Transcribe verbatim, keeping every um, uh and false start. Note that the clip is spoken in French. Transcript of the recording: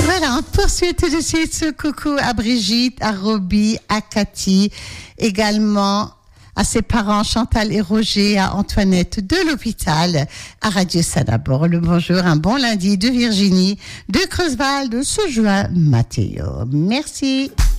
Voilà, on poursuit tout de suite ce coucou à Brigitte, à Roby, à Cathy, également à ses parents Chantal et Roger, à Antoinette de l'hôpital, à Radio Sadabor. Le bonjour, un bon lundi de Virginie, de Creusval, de Saujoin, Mathéo. Merci.